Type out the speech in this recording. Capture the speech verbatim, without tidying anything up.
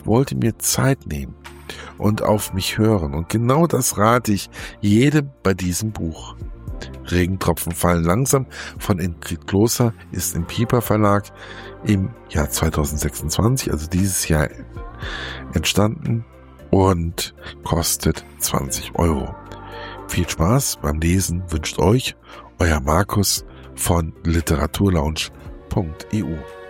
ich wollte mir Zeit nehmen und auf mich hören. Und genau das rate ich jedem bei diesem Buch. Regentropfen fallen langsam von Ingrid Gloser ist im Piper Verlag im Jahr zweitausendsechsundzwanzig, also dieses Jahr, entstanden und kostet zwanzig Euro. Viel Spaß beim Lesen wünscht euch euer Markus von literaturlaunch punkt e u.